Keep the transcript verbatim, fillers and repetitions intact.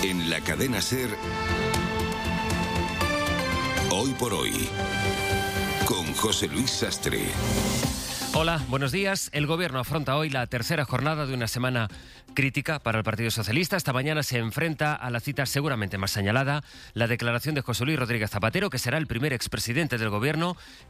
En la cadena SER, Hoy por Hoy, con José Luis Sastre. Hola, buenos días. El Gobierno afronta hoy la tercera jornada de una semana crítica para el Partido Socialista. Esta mañana se enfrenta a la cita seguramente más señalada, la declaración de José Luis Rodríguez Zapatero, que será el primer expresidente del Gobierno